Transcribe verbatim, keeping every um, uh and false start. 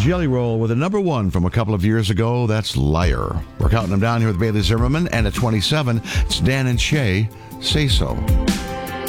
Jelly Roll with a number one from a couple of years ago. That's Liar. We're counting them down here with Bailey Zimmerman. And at twenty-seven, it's Dan and Shay, Say So.